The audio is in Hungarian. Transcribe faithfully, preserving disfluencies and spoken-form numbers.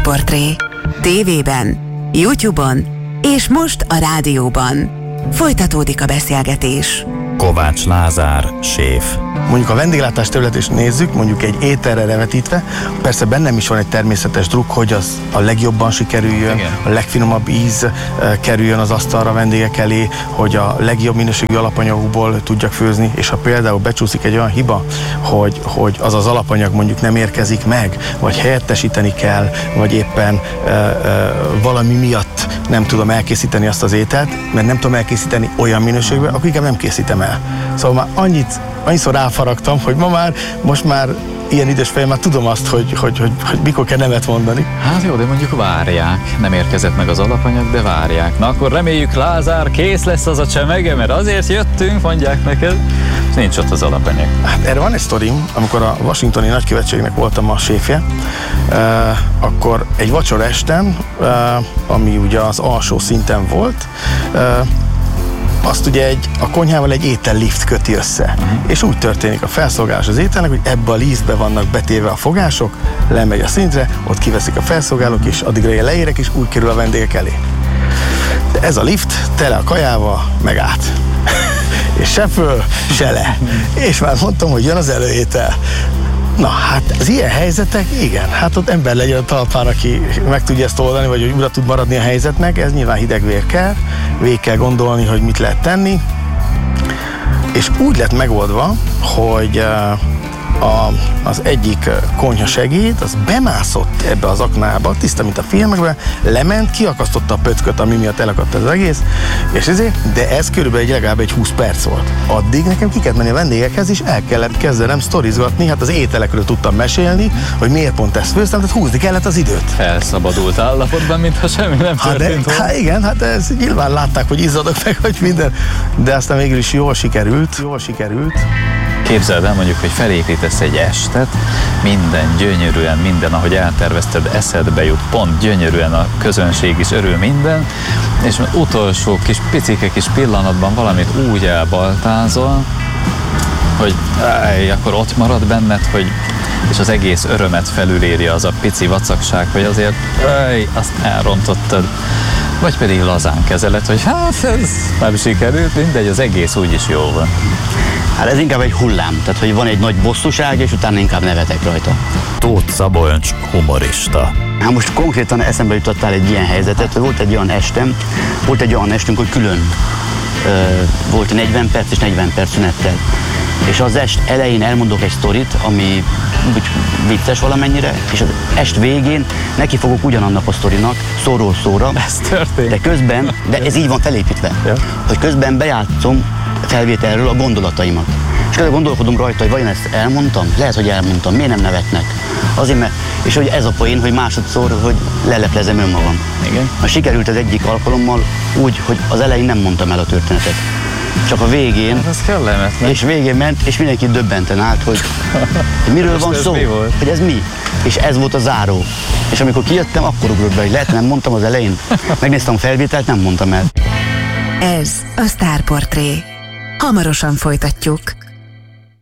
Sztárportré. Tévében, YouTube-on és most a rádióban. Folytatódik a beszélgetés. Kovács Lázár, séf. Mondjuk a vendéglátás területét is nézzük, mondjuk egy ételre revetítve, persze bennem is van egy természetes druk, hogy az a legjobban sikerüljön, igen, a legfinomabb íz kerüljön az asztalra vendégek elé, hogy a legjobb minőségű alapanyagokból tudjak főzni, és ha például becsúszik egy olyan hiba, hogy, hogy az az alapanyag mondjuk nem érkezik meg, vagy helyettesíteni kell, vagy éppen ö, ö, valami miatt nem tudom elkészíteni azt az ételt, mert nem tudom elkészíteni olyan minőségben, akkor inkább nem készítem el. Szóval már annyit, annyiszor ráfaragtam, hogy ma már, most már ilyen idős fejem, már tudom azt, hogy, hogy, hogy, hogy mikor kell nemet mondani. Hát jó, de mondjuk várják. Nem érkezett meg az alapanyag, de várják. Na akkor reméljük, Lázár, kész lesz az a csemege, mert azért jöttünk, mondják neked, és nincs ott az alapanyag. Hát erre van egy sztorim, amikor a washingtoni nagykövetségnek voltam a séfje, uh, akkor egy vacsora esten, uh, ami ugye az alsó szinten volt, uh, azt ugye egy, a konyhával egy étellift köti össze. Uh-huh. És úgy történik a felszolgálás az ételnek, hogy ebbe a liftbe vannak betéve a fogások, lemegy a szintre, ott kiveszik a felszolgálók, és addigra én leérek, és úgy kerül a vendégek elé. De ez a lift tele a kajával, meg át. És se föl, se le. És már mondtam, hogy jön az előétel. Na, hát az ilyen helyzetek, igen, hát ott ember legyen a talpán, aki meg tudja ezt oldani, vagy hogy ura tud maradni a helyzetnek, ez nyilván hideg vér kell, végig kell gondolni, hogy mit lehet tenni, és úgy lett megoldva, hogy a, az egyik konyhasegéd, az bemászott ebbe az aknába, tiszta, mint a filmekben, lement, kiakasztotta a pötköt, ami miatt elakadt az egész, és ezért, de ez körülbelül egy, legalább egy húsz perc volt. Addig nekem ki kellett menni a vendégekhez, és el kellett kezdenem sztorizgatni, hát az ételekről tudtam mesélni, hogy miért pont ezt főztem, tehát húzni kellett az időt. Felszabadult állapotban, mintha semmi nem történt volna. Hát igen, hát ez nyilván látták, hogy izzadok meg, hogy minden, de aztán végül is jól sikerült, jól sikerült. Képzeld el mondjuk, hogy felépítesz egy estet, minden gyönyörűen, minden, ahogy eltervezted, eszedbe jut, pont gyönyörűen a közönség is örül minden, és utolsó kis picike kis pillanatban valamit úgy elbaltázol, hogy áj, akkor ott marad benned, hogy és az egész örömet felüléri az a pici vacakság, hogy azért áj, azt elrontottad. Vagy pedig lazán kezeled, hogy hát ez nem sikerült, mindegy, az egész úgyis jó van. Hát ez inkább egy hullám, tehát hogy van egy nagy bosszúság, és utána inkább nevetek rajta. Tóth Szabolcs, humorista. Hát most konkrétan eszembe jutottál egy ilyen helyzetet, hogy volt egy olyan estem, volt egy olyan estünk, hogy külön ö, volt negyven perc és negyven perc szünettel. És az est elején elmondok egy sztorit, ami úgy vicces valamennyire, és az est végén neki fogok ugyanannak a sztorinak, szóról szóra. Ez történt. De közben, de ez így van felépítve, ja, hogy közben bejátszom felvételről a gondolataimat. És közben gondolkodom rajta, hogy vajon ezt elmondtam? Lehet, hogy elmondtam. Miért nem nevetnek? Azért, mert, és hogy ez a poén, hogy másodszor, hogy leleplezem önmagam. Igen. Mert sikerült az egyik alkalommal úgy, hogy az elején nem mondtam el a történetet. Csak a végén, hát ez kellemetlen. És végén ment, és mindenki döbbenten állt, hogy, hogy miről van szó, hogy ez mi. És ez volt a záró. És amikor kijöttem, akkor ugrott be, hogy lehet, nem mondtam az elején. Megnéztem a felvételt, nem mondtam el. Ez a Sztárportré. Hamarosan folytatjuk.